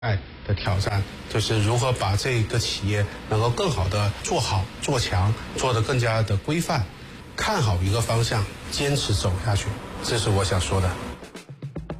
的挑战，就是如何把这个企业能够更好的做好、做强，做得更加的规范，看好一个方向，坚持走下去，这是我想说的。